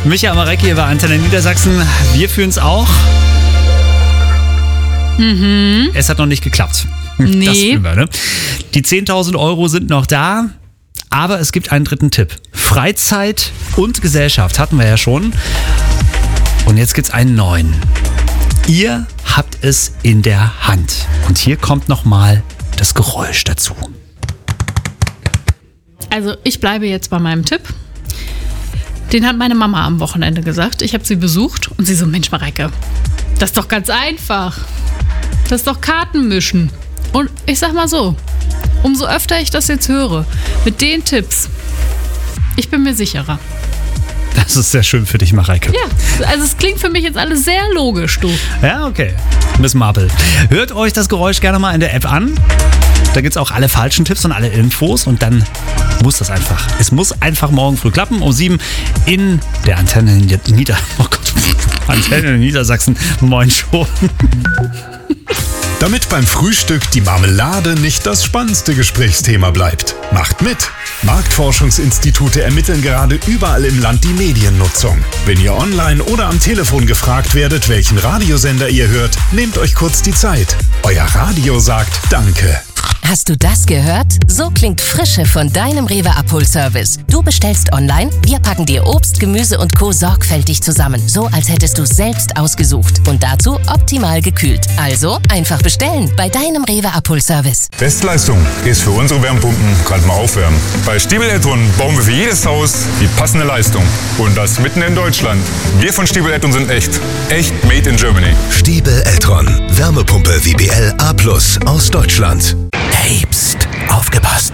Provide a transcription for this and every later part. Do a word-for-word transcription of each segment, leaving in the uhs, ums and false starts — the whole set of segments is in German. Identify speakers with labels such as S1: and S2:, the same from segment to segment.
S1: Micha Marecki bei Antenne Niedersachsen. Wir fühlen es auch.
S2: Mhm.
S1: Es hat noch nicht geklappt.
S2: Nee.
S1: Das fühlen wir, ne? Die zehntausend Euro sind noch da, aber es gibt einen dritten Tipp. Freizeit und Gesellschaft hatten wir ja schon. Und jetzt gibt's einen neuen. Ihr habt es in der Hand. Und hier kommt nochmal das Geräusch dazu.
S2: Also ich bleibe jetzt bei meinem Tipp. Den hat meine Mama am Wochenende gesagt. Ich habe sie besucht und sie so, Mensch Mareike, das ist doch ganz einfach. Das ist doch Karten mischen. Und ich sag mal so, umso öfter ich das jetzt höre, mit den Tipps, ich bin mir sicherer.
S1: Das ist sehr schön für dich, Mareike.
S2: Ja, also es klingt für mich jetzt alles sehr logisch, du.
S1: Ja, okay. Miss Marple. Hört euch das Geräusch gerne mal in der App an. Da gibt es auch alle falschen Tipps und alle Infos. Und dann muss das einfach. Es muss einfach morgen früh klappen. Um sieben in der Antenne Nieder... Oh Gott. Antenne Niedersachsen. Moin Show.
S3: Damit beim Frühstück die Marmelade nicht das spannendste Gesprächsthema bleibt. Macht mit! Marktforschungsinstitute ermitteln gerade überall im Land die Mediennutzung. Wenn ihr online oder am Telefon gefragt werdet, welchen Radiosender ihr hört, nehmt euch kurz die Zeit. Euer Radio sagt Danke.
S4: Hast du das gehört? So klingt Frische von deinem Rewe-Abholservice. Du bestellst online, wir packen dir Obst, Gemüse und Co. sorgfältig zusammen. So, als hättest du es selbst ausgesucht. Und dazu optimal gekühlt. Also einfach bestellen bei deinem Rewe-Abholservice.
S5: Bestleistung ist für unsere Wärmepumpen gerade mal aufwärmen. Bei Stiebel Eltron bauen wir für jedes Haus die passende Leistung. Und das mitten in Deutschland. Wir von Stiebel Eltron sind echt. Echt made in Germany.
S6: Stiebel Eltron. Wärmepumpe W B L A plus aus Deutschland. Hey, pst, aufgepasst.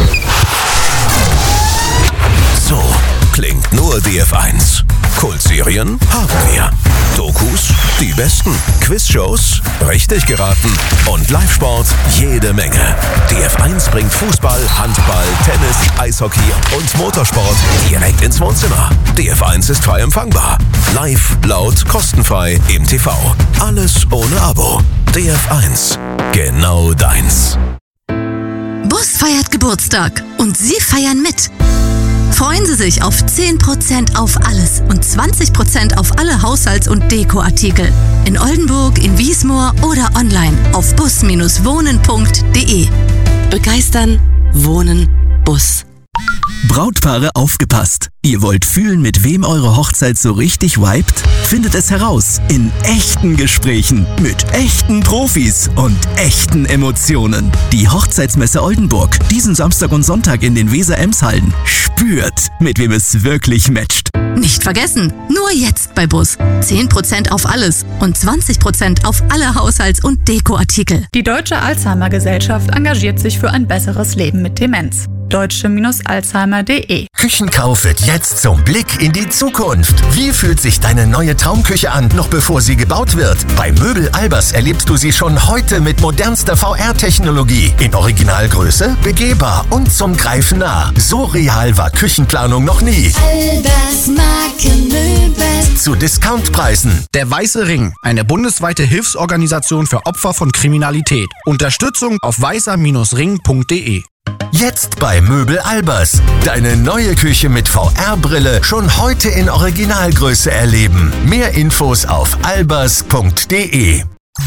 S6: So klingt nur D F eins. Kultserien haben wir. Dokus, die besten. Quizshows, richtig geraten. Und Live-Sport, jede Menge. D F eins bringt Fußball, Handball, Tennis, Eishockey und Motorsport direkt ins Wohnzimmer. D F eins ist frei empfangbar. Live, laut, kostenfrei im T V. Alles ohne Abo. D F eins. Genau deins.
S7: Bus feiert Geburtstag und Sie feiern mit. Freuen Sie sich auf zehn Prozent auf alles und zwanzig Prozent auf alle Haushalts- und Dekoartikel. In Oldenburg, in Wiesmoor oder online auf bus wohnen punkt de. Begeistern, Wohnen, Bus.
S8: Brautpaare aufgepasst. Ihr wollt fühlen, mit wem eure Hochzeit so richtig vibet? Findet es heraus in echten Gesprächen mit echten Profis und echten Emotionen. Die Hochzeitsmesse Oldenburg, diesen Samstag und Sonntag in den Weser-Ems-Hallen. Spürt, mit wem es wirklich matcht.
S7: Nicht vergessen, nur jetzt bei Bus. zehn Prozent auf alles und zwanzig Prozent auf alle Haushalts- und Dekoartikel.
S9: Die Deutsche Alzheimer Gesellschaft engagiert sich für ein besseres Leben mit Demenz. deutsche Alzheimer punkt de.
S6: Küchenkauf wird jetzt zum Blick in die Zukunft. Wie fühlt sich deine neue Traumküche an, noch bevor sie gebaut wird? Bei Möbel Albers erlebst du sie schon heute mit modernster V R-Technologie. In Originalgröße, begehbar und zum Greifen nah. So real war Küchenplanung noch nie.
S10: Albers Markenmöbel.
S6: Zu Discountpreisen.
S11: Der Weiße Ring, eine bundesweite Hilfsorganisation für Opfer von Kriminalität. Unterstützung auf weißer Ring punkt de.
S6: Jetzt bei Möbel Albers. Deine neue Küche mit V R-Brille schon heute in Originalgröße erleben. Mehr Infos auf albers punkt de.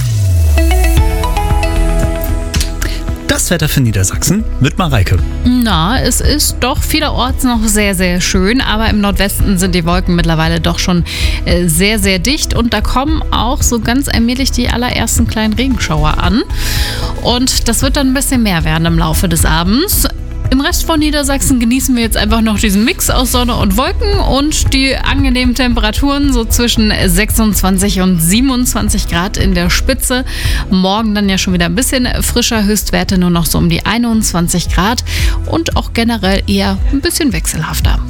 S1: Das Wetter für Niedersachsen mit Mareike.
S2: Na, es ist doch vielerorts noch sehr, sehr schön, aber im Nordwesten sind die Wolken mittlerweile doch schon äh, sehr, sehr dicht und da kommen auch so ganz allmählich die allerersten kleinen Regenschauer an und das wird dann ein bisschen mehr werden im Laufe des Abends. Im Rest von Niedersachsen genießen wir jetzt einfach noch diesen Mix aus Sonne und Wolken und die angenehmen Temperaturen so zwischen sechsundzwanzig und siebenundzwanzig Grad in der Spitze. Morgen dann ja schon wieder ein bisschen frischer, Höchstwerte nur noch so um die einundzwanzig Grad und auch generell eher ein bisschen wechselhafter.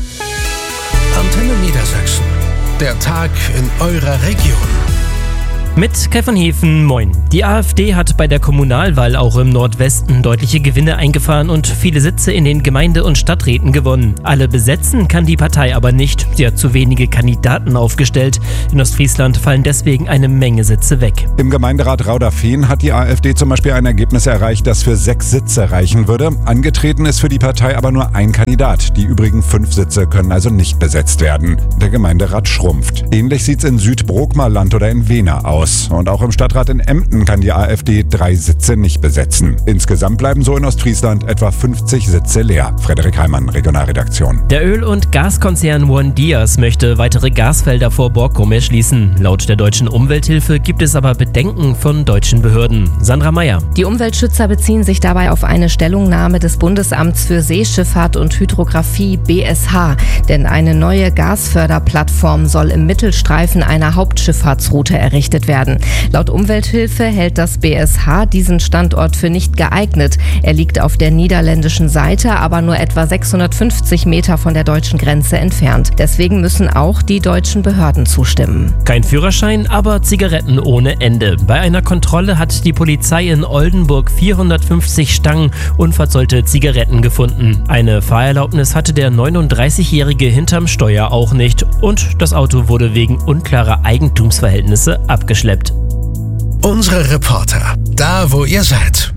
S12: Antenne Niedersachsen. Der Tag in eurer Region. Mit Kai von Hefen, moin. Die AfD hat bei der Kommunalwahl auch im Nordwesten deutliche Gewinne eingefahren und viele Sitze in den Gemeinde- und Stadträten gewonnen. Alle besetzen kann die Partei aber nicht. Sie hat zu wenige Kandidaten aufgestellt. In Ostfriesland fallen deswegen eine Menge Sitze weg.
S13: Im Gemeinderat Rauderfehn hat die AfD zum Beispiel ein Ergebnis erreicht, das für sechs Sitze reichen würde. Angetreten ist für die Partei aber nur ein Kandidat. Die übrigen fünf Sitze können also nicht besetzt werden. Der Gemeinderat schrumpft. Ähnlich sieht's in Südbrookmarland oder in Wena aus. Und auch im Stadtrat in Emden kann die AfD drei Sitze nicht besetzen. Insgesamt bleiben so in Ostfriesland etwa fünfzig Sitze leer. Frederik Heimann, Regionalredaktion.
S12: Der Öl- und Gaskonzern OneDias möchte weitere Gasfelder vor Borkum erschließen. Laut der deutschen Umwelthilfe gibt es aber Bedenken von deutschen Behörden. Sandra Meyer.
S14: Die Umweltschützer beziehen sich dabei auf eine Stellungnahme des Bundesamts für Seeschifffahrt und Hydrographie B S H. Denn eine neue Gasförderplattform soll im Mittelstreifen einer Hauptschifffahrtsroute errichtet werden. Laut Umwelthilfe hält das B S H diesen Standort für nicht geeignet. Er liegt auf der niederländischen Seite, aber nur etwa sechshundertfünfzig Meter von der deutschen Grenze entfernt. Deswegen müssen auch die deutschen Behörden zustimmen.
S12: Kein Führerschein, aber Zigaretten ohne Ende. Bei einer Kontrolle hat die Polizei in Oldenburg vierhundertfünfzig Stangen unverzollte Zigaretten gefunden. Eine Fahrerlaubnis hatte der neununddreißigjährige hinterm Steuer auch nicht und das Auto wurde wegen unklarer Eigentumsverhältnisse abgeschleppt.
S15: Unsere Reporter, da wo ihr seid.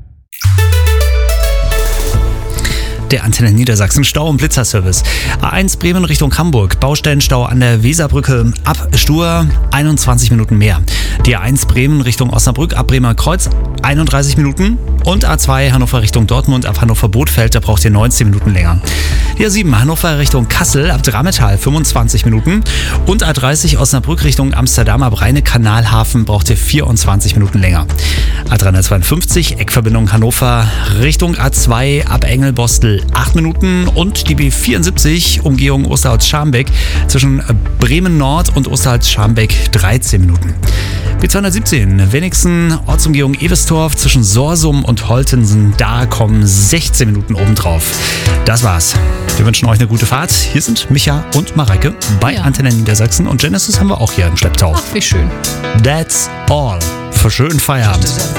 S1: Der Antenne Niedersachsen Stau- und Blitzerservice. A eins Bremen Richtung Hamburg. Baustellenstau an der Weserbrücke ab Stur, einundzwanzig Minuten mehr. Die A eins Bremen Richtung Osnabrück ab Bremer Kreuz, einunddreißig Minuten. Und A zwei Hannover Richtung Dortmund ab Hannover-Bothfeld, da braucht ihr neunzehn Minuten länger. Die A sieben Hannover Richtung Kassel ab Drammetal, fünfundzwanzig Minuten. Und A dreißig Osnabrück Richtung Amsterdam ab Rheine-Kanalhafen braucht ihr vierundzwanzig Minuten länger. A dreihundertzweiundfünfzig Eckverbindung Hannover Richtung A zwei ab Engelbostel acht Minuten und die B vierundsiebzig Umgehung Osterholz-Scharmbeck zwischen Bremen Nord und Osterholz-Scharmbeck dreizehn Minuten. B zweihundertsiebzehn Wenigsen Ortsumgehung Everstorf zwischen Sorsum und Holtensen, da kommen sechzehn Minuten obendrauf. Das war's. Wir wünschen euch eine gute Fahrt. Hier sind Micha und Mareike bei ja. Antenne Niedersachsen und Genesis haben wir auch hier im Schlepptau.
S2: Ach, wie schön.
S1: That's all. Für schönen Feierabend.